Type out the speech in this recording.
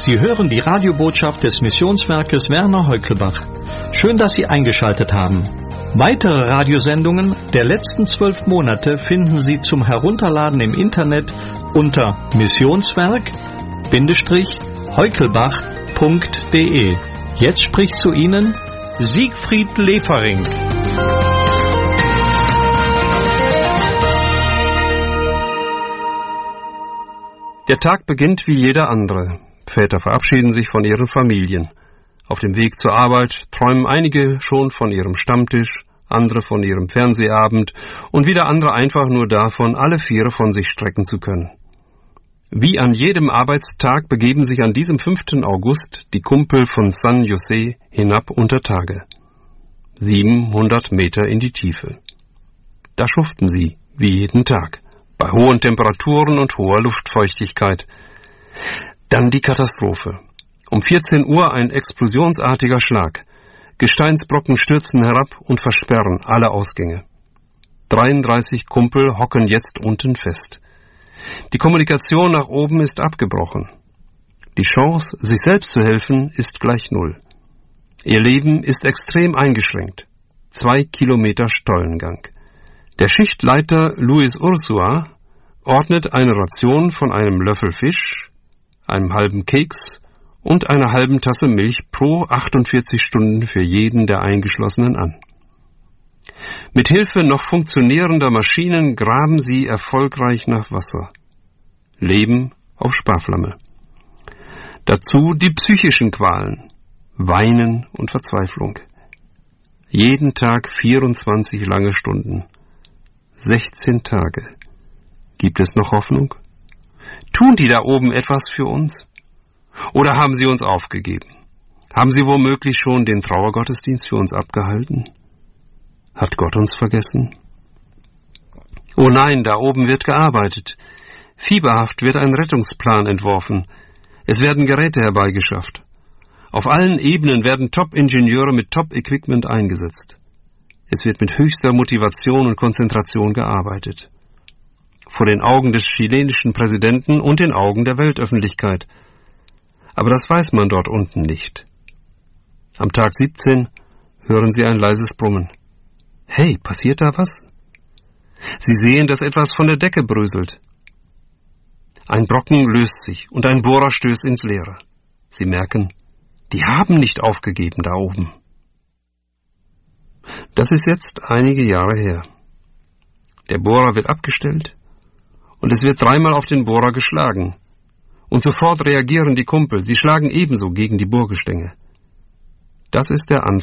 Sie hören die Radiobotschaft des Missionswerkes Werner Heukelbach. Schön, dass Sie eingeschaltet haben. Weitere Radiosendungen der letzten 12 Monate finden Sie zum Herunterladen im Internet unter missionswerk-heukelbach.de. Jetzt spricht zu Ihnen Siegfried Lefering. Der Tag beginnt wie jeder andere. Väter verabschieden sich von ihren Familien. Auf dem Weg zur Arbeit träumen einige schon von ihrem Stammtisch, andere von ihrem Fernsehabend und wieder andere einfach nur davon, alle Viere von sich strecken zu können. Wie an jedem Arbeitstag begeben sich an diesem 5. August die Kumpel von San José hinab unter Tage. 700 Meter in die Tiefe. Da schuften sie, wie jeden Tag, bei hohen Temperaturen und hoher Luftfeuchtigkeit. Dann die Katastrophe. Um 14 Uhr ein explosionsartiger Schlag. Gesteinsbrocken stürzen herab und versperren alle Ausgänge. 33 Kumpel hocken jetzt unten fest. Die Kommunikation nach oben ist abgebrochen. Die Chance, sich selbst zu helfen, ist gleich null. Ihr Leben ist extrem eingeschränkt. 2 Kilometer Stollengang. Der Schichtleiter Luis Ursua ordnet eine Ration von einem Löffel Fisch, einem halben Keks und einer halben Tasse Milch pro 48 Stunden für jeden der Eingeschlossenen an. Mit Hilfe noch funktionierender Maschinen graben sie erfolgreich nach Wasser. Leben auf Sparflamme. Dazu die psychischen Qualen, Weinen und Verzweiflung. Jeden Tag 24 lange Stunden. 16 Tage. Gibt es noch Hoffnung? Tun die da oben etwas für uns? Oder haben sie uns aufgegeben? Haben sie womöglich schon den Trauergottesdienst für uns abgehalten? Hat Gott uns vergessen? Oh nein, da oben wird gearbeitet. Fieberhaft wird ein Rettungsplan entworfen. Es werden Geräte herbeigeschafft. Auf allen Ebenen werden Top-Ingenieure mit Top-Equipment eingesetzt. Es wird mit höchster Motivation und Konzentration gearbeitet. Vor den Augen des chilenischen Präsidenten und den Augen der Weltöffentlichkeit. Aber das weiß man dort unten nicht. Am Tag 17 hören sie ein leises Brummen. Hey, passiert da was? Sie sehen, dass etwas von der Decke bröselt. Ein Brocken löst sich und ein Bohrer stößt ins Leere. Sie merken, die haben nicht aufgegeben da oben. Das ist jetzt einige Jahre her. Der Bohrer wird abgestellt und es wird 3-mal auf den Bohrer geschlagen. Und sofort reagieren die Kumpel. Sie schlagen ebenso gegen die Bohrgestänge. Das ist der Anfang